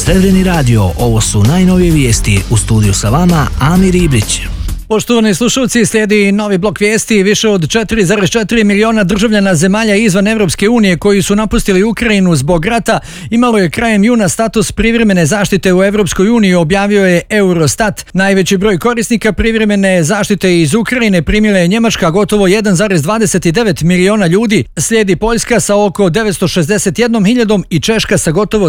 Srebreni radio, ovo su najnovije vijesti. U studiju sa vama Amir Ibrić. Poštovani slušalci, slijedi novi blok vijesti. Više od 4,4 miliona državljana zemalja izvan Evropske unije koji su napustili Ukrajinu zbog rata imalo je krajem juna status privremene zaštite u Evropskoj uniji, objavio je Eurostat. Najveći broj korisnika privremene zaštite iz Ukrajine primila je Njemačka, gotovo 1,29 miliona ljudi. Slijedi Poljska sa oko 961.000 i Češka sa gotovo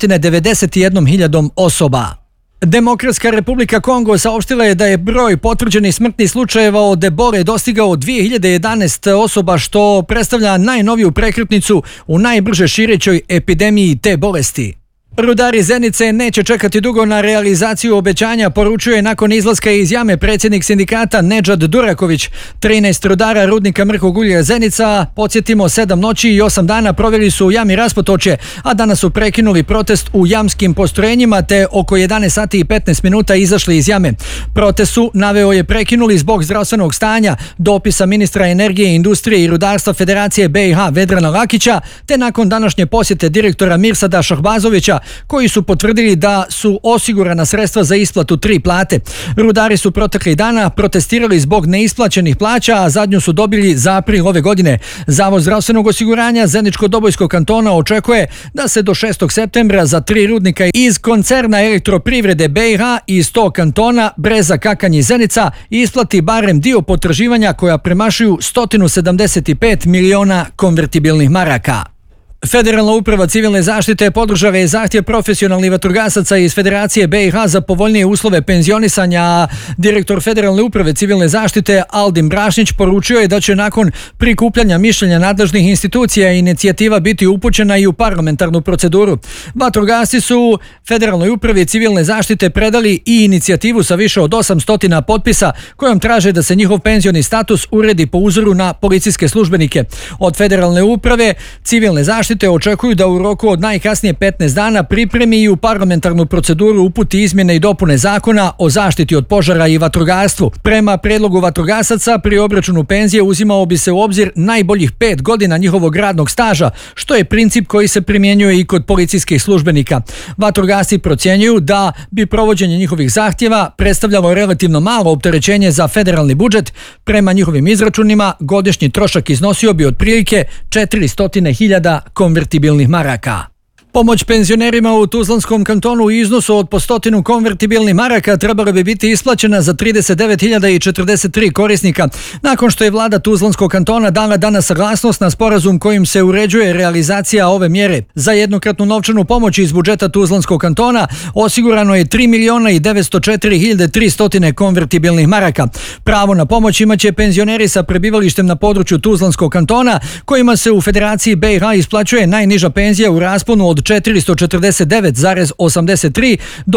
391.000 osoba. Demokratska Republika Kongo saopštila je da je broj potvrđenih smrtnih slučajeva od ebole dostigao 2011 osoba, što predstavlja najnoviju prekretnicu u najbrže širećoj epidemiji te bolesti. Rudari Zenice neće čekati dugo na realizaciju obećanja, poručuje nakon izlaska iz jame predsjednik sindikata Nedžad Duraković. 13 rudara rudnika mrkog ulja Zenica, podsjetimo, 7 noći i 8 dana proveli su u jami Raspotočje, a danas su prekinuli protest u jamskim postrojenjima te oko 11 sati i 15 minuta izašli iz jame. Protest su, naveo je, prekinuli zbog zdravstvenog stanja, dopisa ministra energije, industrije i rudarstva Federacije BiH Vedrana Lakića, te nakon današnje posjete direktora Mirsada Šahbazovića, koji su potvrdili da su osigurana sredstva za isplatu 3 plate. Rudari su proteklih dana protestirali zbog neisplaćenih plaća, a zadnju su dobili za april ove godine. Zavod zdravstvenog osiguranja Zeničko-Dobojskog kantona očekuje da se do 6. septembra za 3 rudnika iz koncerna Elektroprivrede BiH iz tog kantona, Breza, Kakanj i Zenica, isplati barem dio potraživanja koja premašuju 175 miliona konvertibilnih maraka. Federalna uprava civilne zaštite podržava je zahtjev profesionalnih vatrogasaca iz Federacije BiH za povoljnije uslove penzionisanja. Direktor Federalne uprave civilne zaštite Aldin Brašnić poručio je da će nakon prikupljanja mišljenja nadležnih institucija inicijativa biti upućena i u parlamentarnu proceduru. Vatrogasci su Federalnoj upravi civilne zaštite predali i inicijativu sa više od 800 potpisa kojom traže da se njihov penzioni status uredi po uzoru na policijske službenike. Od Federalne uprave civilne zaštite očekuju da u roku od najkasnije 15 dana pripremi i u parlamentarnu proceduru uputi izmjene i dopune zakona o zaštiti od požara i vatrogarstvu. Prema predlogu vatrogasaca pri obračunu penzije uzimao bi se u obzir najboljih 5 godina njihovog radnog staža, što je princip koji se primjenjuje i kod policijskih službenika. Vatrogasci procjenjuju da bi provođenje njihovih zahtjeva predstavljalo relativno malo opterećenje za federalni budžet. Prema njihovim izračunima godišnji trošak iznosio bi otprilike 400.000 konvertibilnih maraka. Pomoć penzionerima u Tuzlanskom kantonu u iznosu od po 100 konvertibilnih maraka trebala bi biti isplaćena za 39.043 korisnika, nakon što je vlada Tuzlanskog kantona dala danas saglasnost na sporazum kojim se uređuje realizacija ove mjere. Za jednokratnu novčanu pomoć iz budžeta Tuzlanskog kantona osigurano je 3.904.300 konvertibilnih maraka. Pravo na pomoć imaće penzioneri sa prebivalištem na području Tuzlanskog kantona, kojima se u Federaciji BiH isplaćuje najniža penzija u rasponu od 449,83 do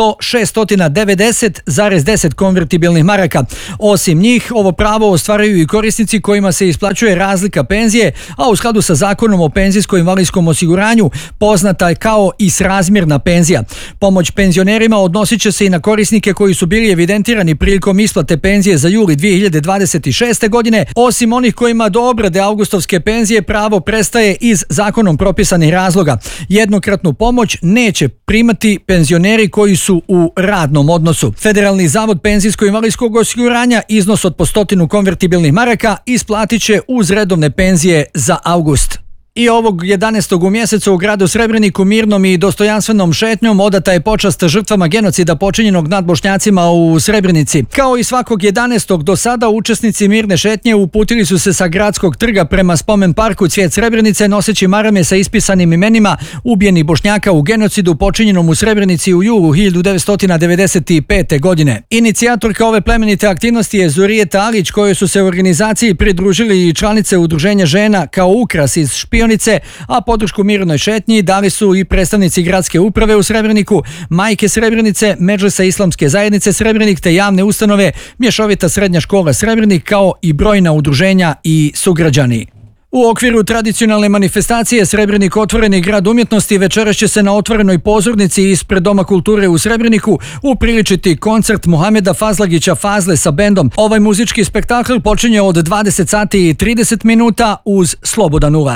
690,10 konvertibilnih maraka. Osim njih, ovo pravo ostvaruju i korisnici kojima se isplaćuje razlika penzije, a u skladu sa Zakonom o penzijsko-invalidskom osiguranju, poznata kao i srazmjerna penzija. Pomoć penzionerima odnosit će se i na korisnike koji su bili evidentirani prilikom isplate penzije za juli 2026. godine, osim onih kojima do obrade avgustovske penzije pravo prestaje iz zakonom propisanih razloga. Jednokratnu pomoć neće primati penzioneri koji su u radnom odnosu. Federalni zavod penzijsko-invalidskog osiguranja iznos od po 100 konvertibilnih maraka isplatit će uz redovne penzije za avgust. I ovog 11. u mjesecu u gradu Srebreniku mirnom i dostojanstvenom šetnjom odata je počast žrtvama genocida počinjenog nad Bošnjacima u Srebrenici. Kao i svakog 11. do sada, učesnici mirne šetnje uputili su se sa gradskog trga prema spomen parku Cvijet Srebrenice noseći marame sa ispisanim imenima ubijenih Bošnjaka u genocidu počinjenom u Srebrenici u julu 1995. godine. Inicijatorka ove plemenite aktivnosti je Zurijeta Alić, kojoj su se u organizaciji pridružili i članice udruženja žena kao ukras iz špionice, a podršku mirnoj šetnji dali su i predstavnici gradske uprave u Srebreniku, Majke Srebrenice, Medžlisa Islamske zajednice Srebrenik te javne ustanove Mješovita srednja škola Srebrenik, kao i brojna udruženja i sugrađani. U okviru tradicionalne manifestacije Srebrenik otvoreni grad umjetnosti večeras će se na otvorenoj pozornici ispred Doma kulture u Srebreniku upriličiti koncert Muhameda Fazlagića Fazle sa bendom. Ovaj muzički spektakl počinje od 20 sati i 30 minuta uz slobodan ulaz.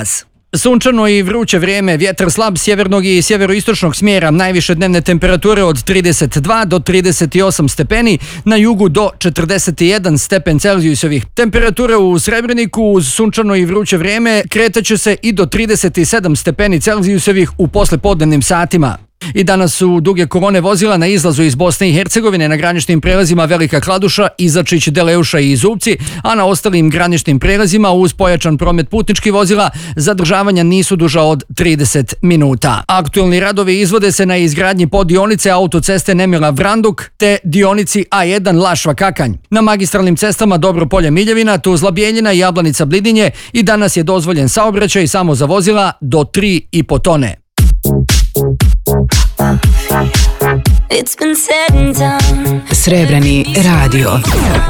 Sunčano i vruće vrijeme, vjetar slab sjevernog i sjeveroistočnog smjera, najviše dnevne temperature od 32 do 38 stepeni, na jugu do 41 stepen Celzijusovih. Temperature u Srebreniku uz sunčano i vruće vrijeme kretaće se i do 37 stepeni Celzijusovih u poslepodnevnim satima. I danas su duge kolone vozila na izlazu iz Bosne i Hercegovine na graničnim prelazima Velika Kladuša, Izačić, Deleuša i Zubci, a na ostalim graničnim prelazima uz pojačan promet putničkih vozila zadržavanja nisu duža od 30 minuta. Aktualni radovi izvode se na izgradnji poddionice autoceste Nemila Vranduk te dionici A1 Lašva Kakanj. Na magistralnim cestama Dobropolje Miljevina, Tuzla Bijeljina i Jablanica Blidinje i danas je dozvoljen saobraćaj samo za vozila do 3,5 tone. It's been said and done. Srebreni radio.